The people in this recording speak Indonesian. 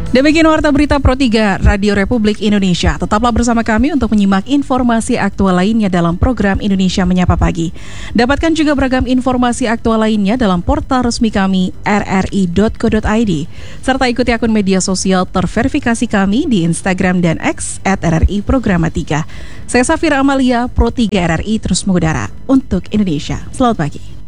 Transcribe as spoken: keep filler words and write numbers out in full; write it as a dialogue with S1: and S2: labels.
S1: Demikian Warta Berita Pro tiga Radio Republik Indonesia. Tetaplah bersama kami untuk menyimak informasi aktual lainnya dalam program Indonesia Menyapa Pagi. Dapatkan juga beragam informasi aktual lainnya dalam portal resmi kami r r i dot co dot i d. Serta ikuti akun media sosial terverifikasi kami di Instagram dan X at r r i programa tiga. Saya Safira Amalia, Pro tiga R R I terus mengudara untuk Indonesia. Selamat pagi.